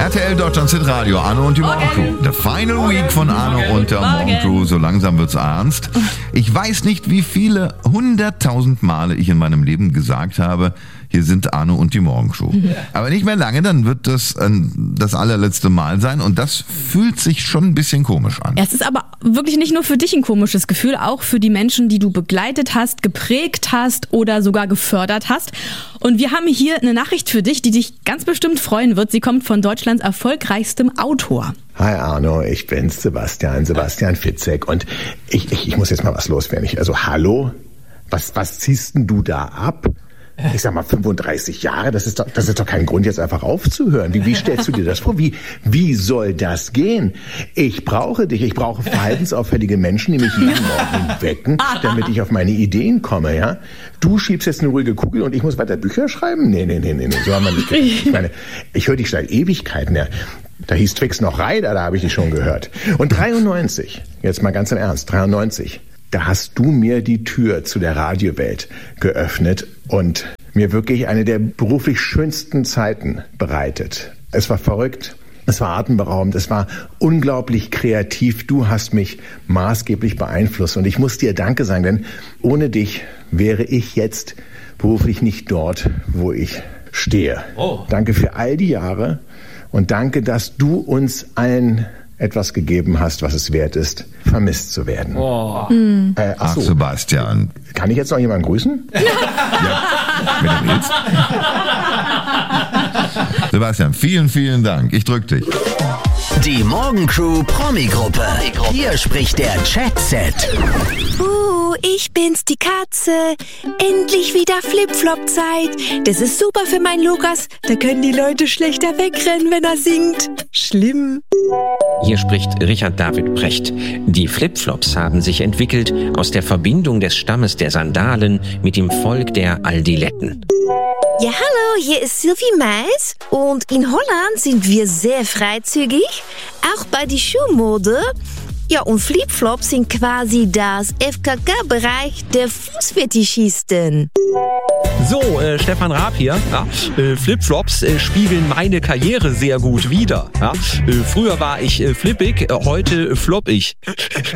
RTL Deutschland Hitradio, Arno und die Morgencrew. The Final Week von Arno und der Morgencrew. So langsam wird's ernst. Ich weiß nicht, wie viele 100.000 Male ich in meinem Leben gesagt habe, hier sind Arno und die Morgencrew. Aber nicht mehr lange, dann wird das das allerletzte Mal sein und das fühlt sich schon ein bisschen komisch an. Ja, es ist aber wirklich nicht nur für dich ein komisches Gefühl, auch für die Menschen, die du begleitet hast, geprägt hast oder sogar gefördert hast. Und wir haben hier eine Nachricht für dich, die dich ganz bestimmt freuen wird. Sie kommt von Deutschlands erfolgreichstem Autor. Hi Arno, ich bin's, Sebastian Fitzek und ich muss jetzt mal was loswerden. Also hallo, was ziehst denn du da ab? Ich sag mal 35 Jahre, das ist doch kein Grund, jetzt einfach aufzuhören. Wie stellst du dir das vor? Wie soll das gehen? Ich brauche dich, ich brauche verhaltensauffällige Menschen, die mich jeden Morgen wecken, damit ich auf meine Ideen komme, ja? Du schiebst jetzt eine ruhige Kugel und ich muss weiter Bücher schreiben? Nee, so haben wir nicht. Ich meine, ich höre dich seit Ewigkeiten, ja. Da hieß Twix noch Reider, da habe ich dich schon gehört. Und 93, jetzt mal ganz im Ernst, 93, da hast du mir die Tür zu der Radiowelt geöffnet und mir wirklich eine der beruflich schönsten Zeiten bereitet. Es war verrückt, es war atemberaubend, es war unglaublich kreativ. Du hast mich maßgeblich beeinflusst und ich muss dir Danke sagen, denn ohne dich wäre ich jetzt beruflich nicht dort, wo ich stehe. Oh. Danke für all die Jahre und danke, dass du uns allen etwas gegeben hast, was es wert ist, vermisst zu werden. Oh. Ach, Sebastian. Kann ich jetzt noch jemanden grüßen? Ja, wenn du willst. Sebastian, vielen, vielen Dank. Ich drück dich. Die Morgencrew Promi-Gruppe. Hier spricht der Chat-Set. Ich bin's, die Katze. Endlich wieder Flip-Flop-Zeit. Das ist super für meinen Lukas. Da können die Leute schlechter wegrennen, wenn er singt. Schlimm. Hier spricht Richard David Precht. Die Flipflops haben sich entwickelt aus der Verbindung des Stammes der Sandalen mit dem Volk der Aldiletten. Ja, hallo, hier ist Sylvie Mais und in Holland sind wir sehr freizügig, auch bei der Schuhmode. Ja, und Flipflops sind quasi das FKK-Bereich der Fußfetischisten. So, Stefan Raab hier. Ja, Flipflops spiegeln meine Karriere sehr gut wider. Ja, früher war ich flippig, heute flopp ich.